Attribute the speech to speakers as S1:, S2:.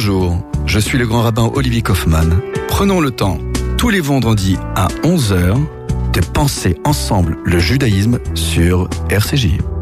S1: Bonjour, je suis le grand rabbin Olivier Kaufmann. Prenons le temps, tous les vendredis à 11h, de penser ensemble le judaïsme sur RCJ.